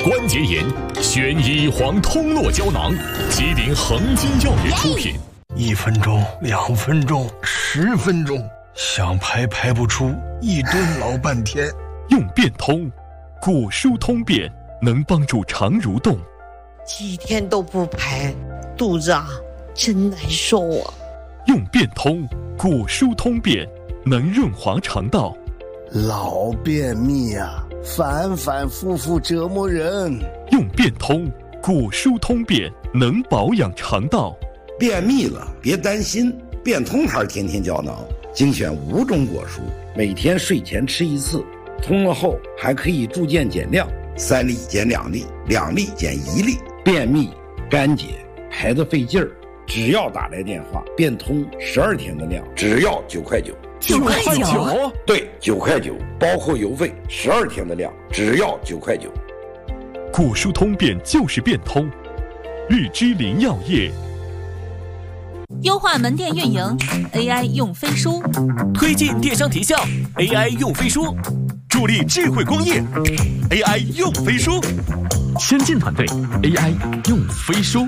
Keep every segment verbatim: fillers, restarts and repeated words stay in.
关节炎，选乙黄通络胶囊，吉林恒金药业出品。 一分钟，两分钟，十分钟，想排排不出，一蹲老半天。 用变通，果蔬通便，能帮助肠蠕动。 几天都不排，肚子啊真难受啊。 用变通，果蔬通便，能润滑肠道。 老便秘啊，反反复复折磨人。 用变通，果蔬通便，能保养肠道。 便秘了别担心，变通牌天天胶囊精选五种果蔬，每天睡前吃一次，通了后还可以逐渐减量，三粒减两粒，两粒减一粒。便秘干结排得费劲儿，只要打来电话，变通十二天的量，只要九块九。 九块九？ 对，九块九，包括邮费，十二天的量，只要九块九。 果蔬通便就是变通，日之林药业。 优化门店运营 ，A I 用飞书； 推进电商提效 ，A I 用飞书；助力智慧工业 ，A I 用飞书； 先进团队 A I 用飞书。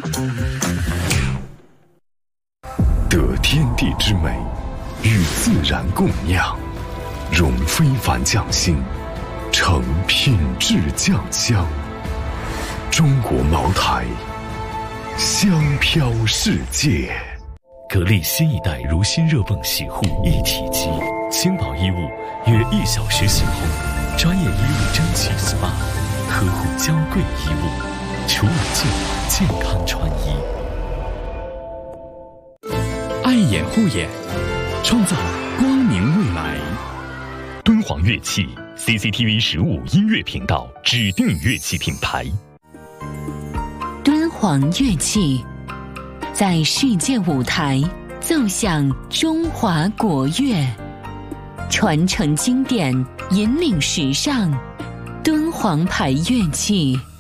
得天地之美，与自然共酿，融非凡匠心，成品质酱香。中国茅台，香飘世界。 格力新一代如新热泵洗护一体机，轻薄衣物约一小时洗后，专业衣物蒸汽 S P A， 呵护娇贵衣物，除老健健康穿衣。 爱眼护眼，创造光明未来。 敦煌乐器 C C T V 十五音乐频道指定乐器品牌。 敦煌乐器在世界舞台奏响中华国乐，传承经典，引领时尚。敦煌牌乐器